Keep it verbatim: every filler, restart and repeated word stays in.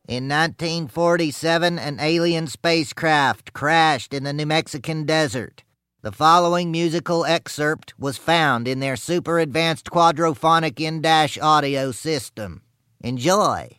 In nineteen forty-seven, an alien spacecraft crashed in the New Mexican desert. The following musical excerpt was found in their super advanced quadraphonic in-dash audio system. Enjoy.